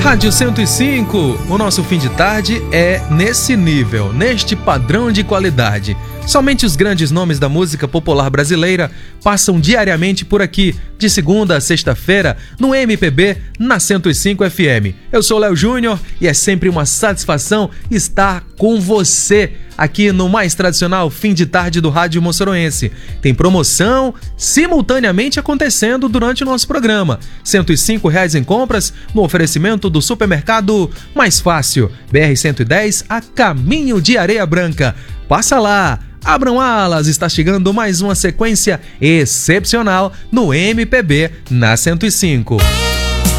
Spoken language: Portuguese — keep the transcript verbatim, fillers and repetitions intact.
Rádio cento e cinco, o nosso fim de tarde é nesse nível, neste padrão de qualidade. Somente os grandes nomes da música popular brasileira passam diariamente por aqui, de segunda a sexta-feira, no M P B, na cento e cinco F M. Eu sou Léo Júnior e é sempre uma satisfação estar com você aqui no mais tradicional fim de tarde do Rádio Moçoroense. Tem promoção simultaneamente acontecendo durante o nosso programa. cento e cinco reais em compras no oferecimento do supermercado Mais Fácil, B R cento e dez, a caminho de Areia Branca. Passa lá! Abram alas, está chegando mais uma sequência excepcional no M P B na cento e cinco.